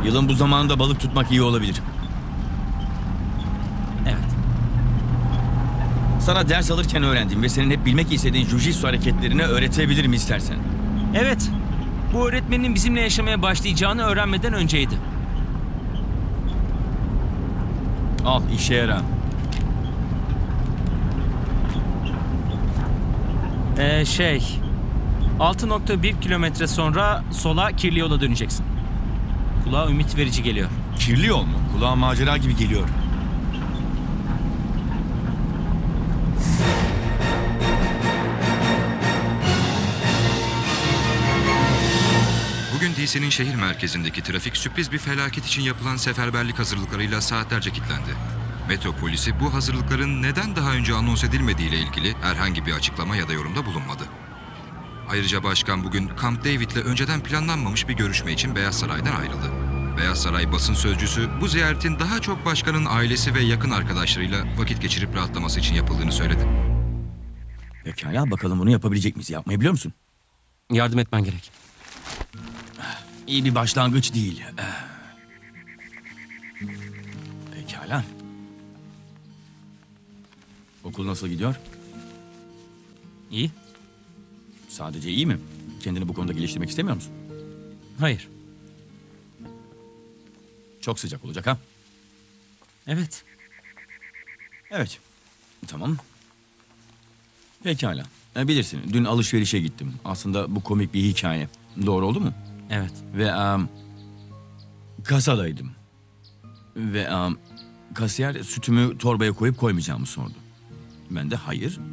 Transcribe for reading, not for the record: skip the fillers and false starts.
Yılın bu zamanında balık tutmak iyi olabilir. Evet. Sana ders alırken öğrendim ve senin hep bilmek istediğin jiu-jitsu hareketlerini öğretebilirim istersen. Evet. Bu öğretmenin bizimle yaşamaya başlayacağını öğrenmeden önceydi. Al, işe yarar. 6.1 kilometre sonra sola kirli yola döneceksin. Kulağa ümit verici geliyor. Kirli yol mu? Kulağa macera gibi geliyor. Bugün DC'nin şehir merkezindeki trafik sürpriz bir felaket için yapılan seferberlik hazırlıklarıyla saatlerce kilitlendi. Metro polisi bu hazırlıkların neden daha önce anons edilmediğiyle ilgili herhangi bir açıklama ya da yorumda bulunmadı. Ayrıca başkan bugün Camp David'le önceden planlanmamış bir görüşme için Beyaz Saray'dan ayrıldı. Beyaz Saray basın sözcüsü bu ziyaretin daha çok başkanın ailesi ve yakın arkadaşlarıyla vakit geçirip rahatlaması için yapıldığını söyledi. Pekala, bakalım bunu yapabilecek miyiz? Yapmayı biliyor musun? Yardım etmen gerek. İyi bir başlangıç değil. Pekala. Okul nasıl gidiyor? İyi. Sadece iyi mi? Kendini bu konuda geliştirmek istemiyor musun? Hayır. Çok sıcak olacak ha? Evet. Evet. Tamam. Pekala. Bilirsin, dün alışverişe gittim. Aslında bu komik bir hikaye. Doğru oldu mu? Evet. Ve kasadaydım. Ve kasiyer sütümü torbaya koyup koymayacağımı sordu. Ben de hayır,